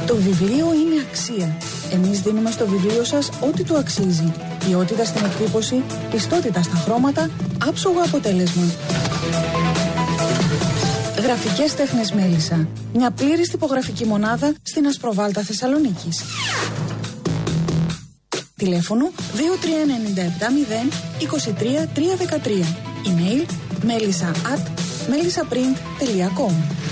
Το βιβλίο είναι αξία. Εμείς δίνουμε στο βιβλίο σας ό,τι του αξίζει. Ποιότητα στην εκτύπωση, πιστότητα στα χρώματα, άψογο αποτέλεσμα. Γραφικές τέχνες Μέλισσα. Μια πλήρης τυπογραφική μονάδα στην Ασπροβάλτα Θεσσαλονίκης. Τηλέφωνο 2397 0 23 313. Email melissa@melissaprint.com.